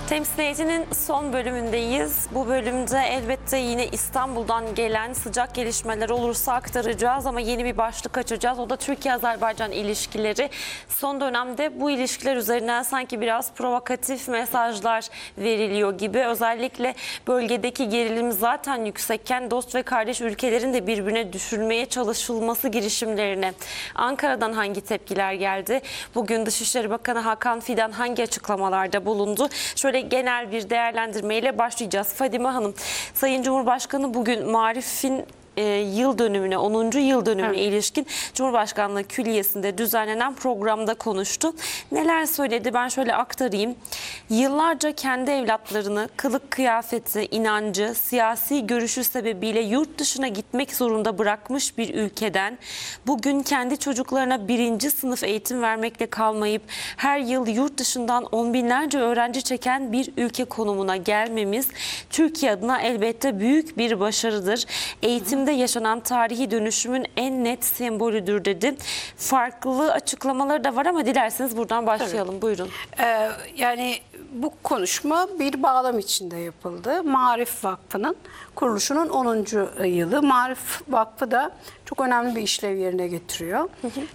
Temsiliyetinin son bölümündeyiz. Bu bölümde elbette yine İstanbul'dan gelen sıcak gelişmeler olursa aktaracağız ama yeni bir başlık açacağız. O da Türkiye-Azerbaycan ilişkileri. Son dönemde bu ilişkiler üzerinden sanki biraz provokatif mesajlar veriliyor gibi. Özellikle bölgedeki gerilim zaten yüksekken dost ve kardeş ülkelerin de birbirine düşürmeye çalışılması girişimlerine Ankara'dan hangi tepkiler geldi? Bugün Dışişleri Bakanı Hakan Fidan hangi açıklamalarda bulundu? Şöyle genel bir değerlendirmeyle başlayacağız. Fadime Hanım, Sayın Cumhurbaşkanı bugün Marif'in yıl dönümüne, 10. yıl dönümüne ilişkin Cumhurbaşkanlığı Külliyesi'nde düzenlenen programda konuştu. Neler söyledi ben şöyle aktarayım. Yıllarca kendi evlatlarını kılık kıyafeti, inancı, siyasi görüşü sebebiyle yurt dışına gitmek zorunda bırakmış bir ülkeden bugün kendi çocuklarına 1. sınıf eğitim vermekle kalmayıp her yıl yurt dışından on binlerce öğrenci çeken bir ülke konumuna gelmemiz Türkiye adına elbette büyük bir başarıdır. Eğitimde yaşanan tarihi dönüşümün en net sembolüdür dedi. Farklı açıklamaları da var ama dilerseniz buradan başlayalım. Tabii. Buyurun. Yani bu konuşma bir bağlam içinde yapıldı. Marif Vakfı'nın kuruluşunun 10. yılı. Marif Vakfı da çok önemli bir işlev yerine getiriyor.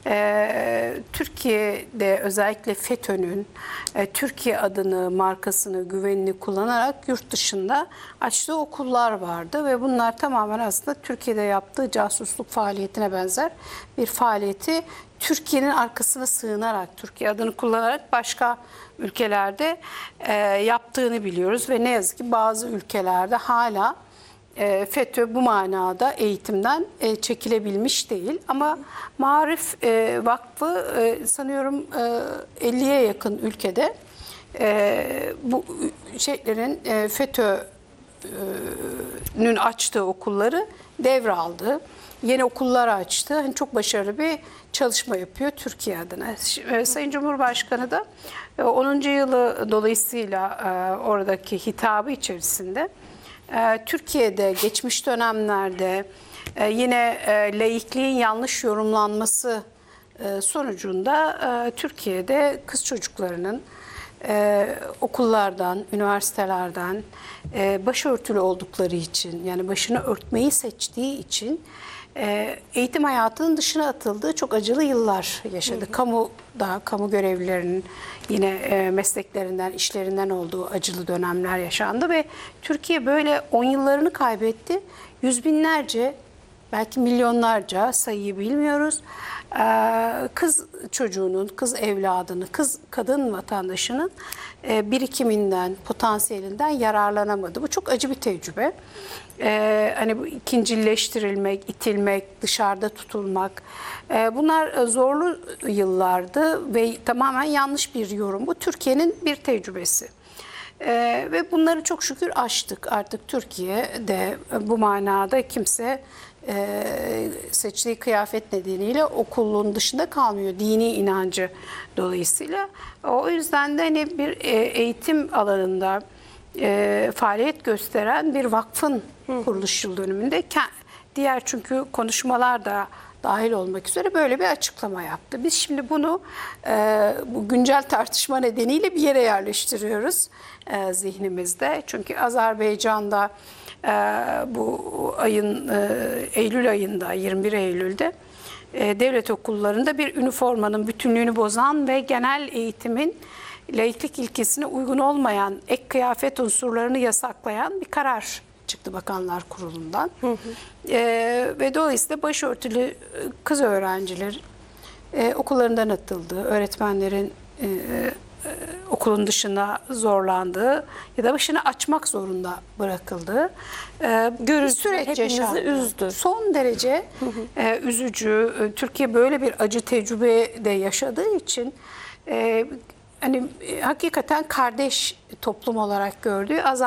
Türkiye'de özellikle FETÖ'nün Türkiye adını, markasını, güvenini kullanarak yurt dışında açtığı okullar vardı ve bunlar tamamen aslında Türkiye'de yaptığı casusluk faaliyetine benzer bir faaliyeti Türkiye'nin arkasına sığınarak, Türkiye adını kullanarak başka ülkelerde yaptığını biliyoruz ve ne yazık ki bazı ülkelerde hala FETÖ bu manada eğitimden çekilebilmiş değil. Ama Marif Vakfı sanıyorum 50'ye yakın ülkede bu şeylerin FETÖ'nün açtığı okulları devraldı. Yeni okullar açtı. Hani çok başarılı bir çalışma yapıyor Türkiye adına. Sayın Cumhurbaşkanı da 10. yılı dolayısıyla oradaki hitabı içerisinde Türkiye'de geçmiş dönemlerde yine laikliğin yanlış yorumlanması sonucunda Türkiye'de kız çocuklarının okullardan, üniversitelerden başörtülü oldukları için, yani başını örtmeyi seçtiği için eğitim hayatının dışına atıldığı çok acılı yıllar yaşadı. Kamu görevlilerinin yine mesleklerinden, işlerinden olduğu acılı dönemler yaşandı ve Türkiye böyle 10 yıllarını kaybetti. Yüz binlerce, belki milyonlarca, sayıyı bilmiyoruz, kız çocuğunun, kız evladını, kadın vatandaşının birikiminden, potansiyelinden yararlanamadı. Bu çok acı bir tecrübe. Hani bu ikincileştirilmek, itilmek, dışarıda tutulmak, bunlar zorlu yıllardı ve tamamen yanlış bir yorum. Bu Türkiye'nin bir tecrübesi. Ve bunları çok şükür aştık. Artık Türkiye'de bu manada kimse seçtiği kıyafet nedeniyle okulun dışında kalmıyor, dini inancı dolayısıyla. O yüzden de hani bir eğitim alanında faaliyet gösteren bir vakfın kuruluş yıl dönümünde diğer çünkü konuşmalar da dahil olmak üzere böyle bir açıklama yaptı. Biz şimdi bunu bu güncel tartışma nedeniyle bir yere yerleştiriyoruz zihnimizde. Çünkü Azerbaycan'da bu ayın Eylül ayında, 21 Eylül'de devlet okullarında bir üniformanın bütünlüğünü bozan ve genel eğitimin laiklik ilkesine uygun olmayan ek kıyafet unsurlarını yasaklayan bir karar çıktı Bakanlar Kurulu'ndan. Ve dolayısıyla başörtülü kız öğrenciler okullarından atıldı. Öğretmenlerin okulun dışına zorlandığı ya da başını açmak zorunda bırakıldığı bir süreç yaşandı. Üzdü. Son derece üzücü. Türkiye böyle bir acı tecrübe de yaşadığı için hani hakikaten kardeş toplum olarak gördüğü